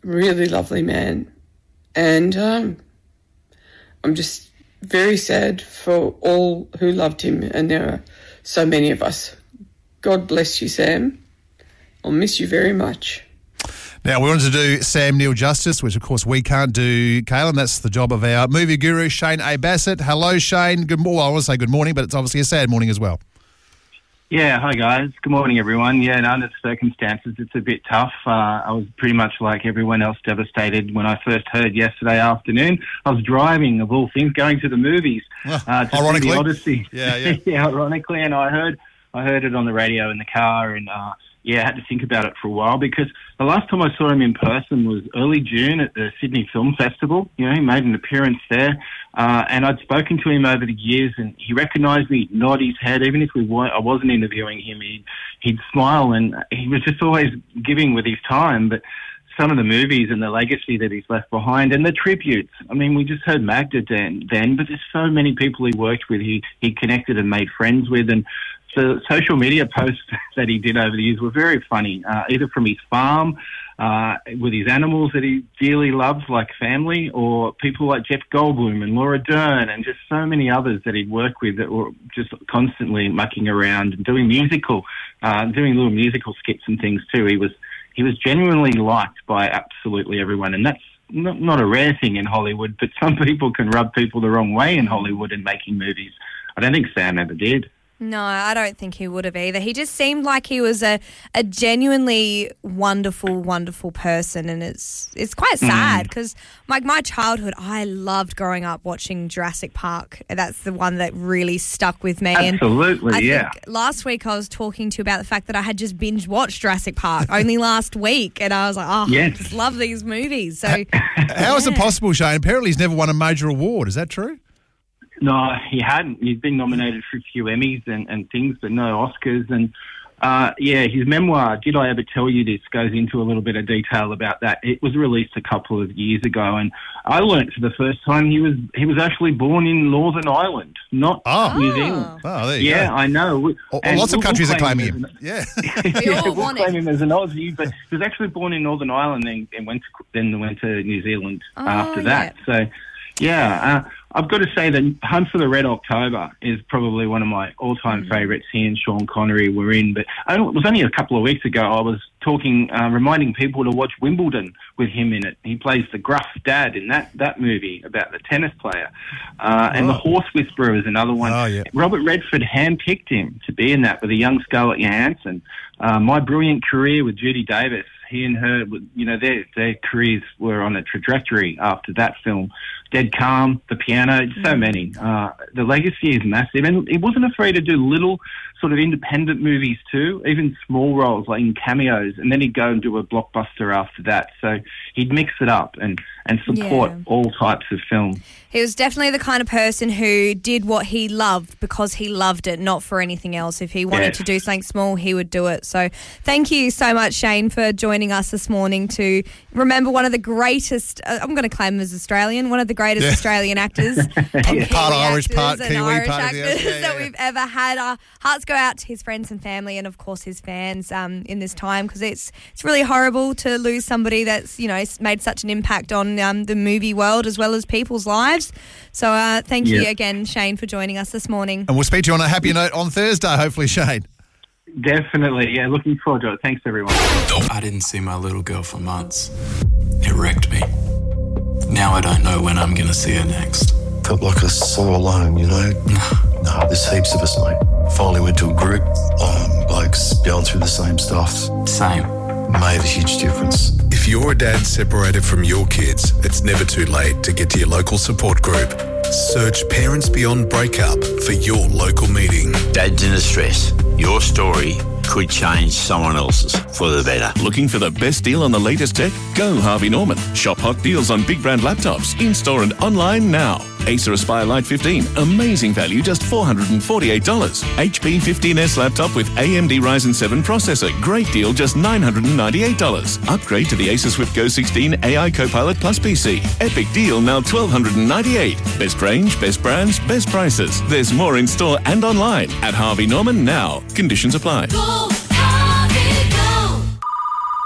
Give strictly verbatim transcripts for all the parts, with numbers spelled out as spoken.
really lovely man. And um, I'm just very sad for all who loved him, and there are so many of us. God bless you, Sam. I'll miss you very much. Now, we wanted to do Sam Neill justice, which, of course, we can't do, Kaylin. That's the job of our movie guru, Shane A. Bassett. Hello, Shane. Good morning. Well, I want to say good morning, but it's obviously a sad morning as well. Yeah, hi, guys. Good morning, everyone. Yeah, and under the circumstances, it's a bit tough. Uh, I was pretty much like everyone else, devastated when I first heard yesterday afternoon. I was driving, of all things, going to the movies. Uh, to ironically. see the Odyssey. Yeah, yeah. yeah, ironically, and I heard, I heard it on the radio in the car, and... Uh, Yeah, I had to think about it for a while because the last time I saw him in person was early June at the Sydney Film Festival. You know, he made an appearance there, uh, and I'd spoken to him over the years, and he recognised me, he'd nod his head, even if we weren't, I wasn't interviewing him, he'd, he'd smile, and he was just always giving with his time. But some of the movies and the legacy that he's left behind, and the tributes. I mean, we just heard Magda then, then but there's so many people he worked with, he, he connected and made friends with, and the social media posts that he did over the years were very funny, uh, either from his farm, uh, with his animals that he dearly loves, like family, or people like Jeff Goldblum and Laura Dern and just so many others that he'd worked with that were just constantly mucking around and doing musical, uh, doing little musical skits and things too. He was he was genuinely liked by absolutely everyone, and that's not, not a rare thing in Hollywood, but some people can rub people the wrong way in Hollywood in making movies. I don't think Sam ever did. No, I don't think he would have either. He just seemed like he was a, a genuinely wonderful, wonderful person, and it's it's quite sad because, mm. like, my childhood, I loved growing up watching Jurassic Park. That's the one that really stuck with me. Absolutely, and I yeah. think last week I was talking to you about the fact that I had just binge watched Jurassic Park only last week, and I was like, oh, yes. I just love these movies. So, How yeah. is it possible, Shane? Apparently he's never won a major award. Is that true? No, he hadn't. He's been nominated for a few Emmys and, and things, but no Oscars. And, uh, yeah, his memoir, Did I Ever Tell You This, goes into a little bit of detail about that. It was released a couple of years ago, and I learnt for the first time he was he was actually born in Northern Ireland, not oh. New Zealand. Oh, there you yeah, go. I know. Well, lots of countries we'll are claiming him. him. Yeah, we yeah, all we'll want claim it. him as an Aussie, but he was actually born in Northern Ireland and, and went to, then went to New Zealand oh, after that. Yeah. So, yeah. Uh, I've got to say that Hunt for the Red October is probably one of my all-time mm-hmm. favourites. He and Sean Connery were in, but I don't, it was only a couple of weeks ago I was talking, uh, reminding people to watch Wimbledon with him in it. He plays the gruff dad in that, that movie about the tennis player. Uh, oh. And The Horse Whisperer is another one. Oh, yeah. Robert Redford handpicked him to be in that with a young Scarlett Johansson. Uh, My Brilliant Career with Judy Davis. He and her, you know, their their careers were on a trajectory after that film. Dead Calm, The Piano, so many. Uh, the legacy is massive. And he wasn't afraid to do little sort of independent movies too, even small roles like in cameos, and then he'd go and do a blockbuster after that. So he'd mix it up and, and support yeah. all types of film. He was definitely the kind of person who did what he loved because he loved it, not for anything else. If he wanted yes. to do something small, he would do it. So thank you so much, Shane, for joining us this morning to remember one of the greatest, uh, I'm going to claim him as Australian, one of the greatest yeah. Australian actors. and part Irish, part and Kiwi, Irish part actors of the yeah, yeah, that yeah. we've ever had. Our hearts go out to his friends and family and, of course, his fans um, in this time because it's it's really horrible to lose somebody that's, you know, made such an impact on um, the movie world as well as people's lives. So uh, thank yep. you again, Shane, for joining us this morning. And we'll speak to you on a happier note on Thursday, hopefully, Shane. Definitely, yeah, looking forward to it. Thanks, everyone. I didn't see my little girl for months. It wrecked me. Now I don't know when I'm going to see her next. Felt like I was so alone, you know? No, there's heaps of us, mate. Finally went to a group, um, blokes going through the same stuff. Same. Made a huge difference. If you're a dad separated from your kids, it's never too late to get to your local support group. Search Parents Beyond Breakup for your local meeting. Dads in distress. Your story could change someone else's for the better. Looking for the best deal on the latest tech? Go Harvey Norman. Shop hot deals on big brand laptops, in-store and online now. Acer Aspire Lite fifteen, amazing value, just four hundred forty-eight dollars. H P fifteen S laptop with A M D Ryzen seven processor, great deal, just nine hundred ninety-eight dollars. Upgrade to the Acer Swift Go sixteen A I Copilot Plus P C. Epic deal, now one thousand two hundred ninety-eight dollars. Best range, best brands, best prices. There's more in store and online at Harvey Norman now. Conditions apply. Go, Harvey, go.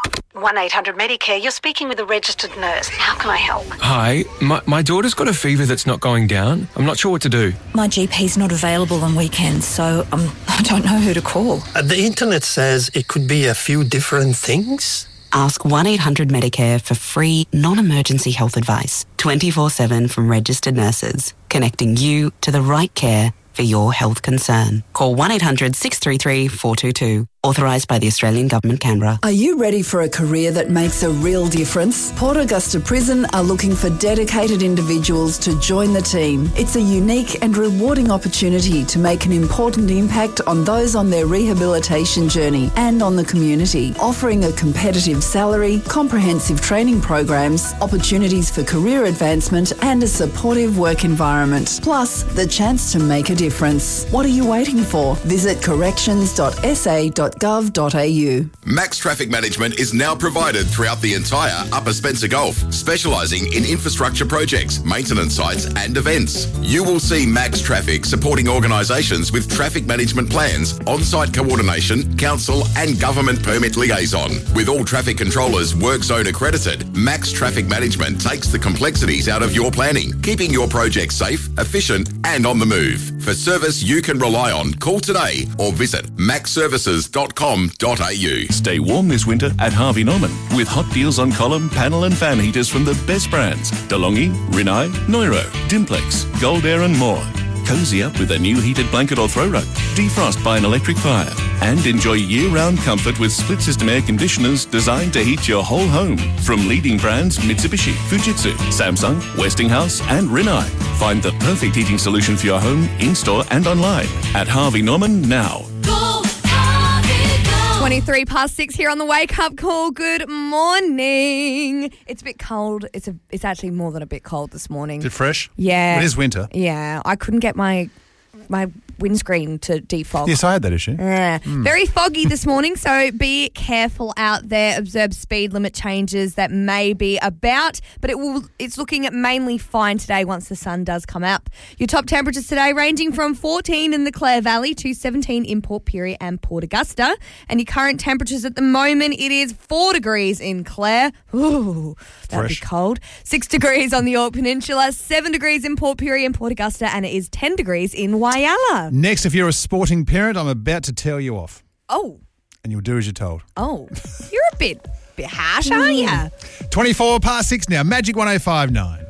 one eight hundred Medicare. You're speaking with a registered nurse. How can I help? Hi, my, my daughter's got a fever that's not going down. I'm not sure what to do. My G P's not available on weekends, so um, I don't know who to call. Uh, the internet says it could be a few different things. Ask one eight hundred Medicare for free, non-emergency health advice, twenty-four seven from registered nurses, connecting you to the right care for your health concern. Call one eight hundred six three three four two two. Authorised by the Australian Government, Canberra. Are you ready for a career that makes a real difference? Port Augusta Prison are looking for dedicated individuals to join the team. It's a unique and rewarding opportunity to make an important impact on those on their rehabilitation journey and on the community, offering a competitive salary, comprehensive training programs, opportunities for career advancement and a supportive work environment, plus the chance to make a difference. What are you waiting for? Visit corrections dot s a dot gov dot a u. Max Traffic Management is now provided throughout the entire Upper Spencer Gulf, specialising in infrastructure projects, maintenance sites and events. You will see Max Traffic supporting organisations with traffic management plans, on-site coordination, council and government permit liaison. With all traffic controllers work zone accredited, Max Traffic Management takes the complexities out of your planning, keeping your project safe, efficient and on the move. For service you can rely on, call today or visit max services dot com dot a u. Stay warm this winter at Harvey Norman with hot deals on column, panel and fan heaters from the best brands. DeLonghi, Rinnai, Neuro, Dimplex, Gold Air and more. Cozy up with a new heated blanket or throw rug. Defrost by an electric fire. And enjoy year-round comfort with split-system air conditioners designed to heat your whole home. From leading brands Mitsubishi, Fujitsu, Samsung, Westinghouse and Rinnai. Find the perfect heating solution for your home, in-store and online at Harvey Norman now. twenty-three past six here on the Wake Up Call. Good morning. It's a bit cold. It's a. It's actually more than a bit cold this morning. Is it fresh? Yeah. It is winter. Yeah. I couldn't get my my windscreen to defog. Yes, I had that issue. Yeah. Mm. Very foggy this morning, so be careful out there. Observe speed limit changes that may be about, but it will. It's looking at mainly fine today once the sun does come out. Your top temperatures today ranging from fourteen in the Clare Valley to seventeen in Port Pirie and Port Augusta. And your current temperatures at the moment, it is four degrees in Clare. Ooh, that'd Fresh. be cold. Six degrees on the York Peninsula, seven degrees in Port Pirie and Port Augusta, and it is ten degrees in Whyalla. Next, if you're a sporting parent, I'm about to tell you off. Oh. And you'll do as you're told. Oh, you're a bit, bit harsh, aren't you? twenty-four past six now. Magic one oh five nine.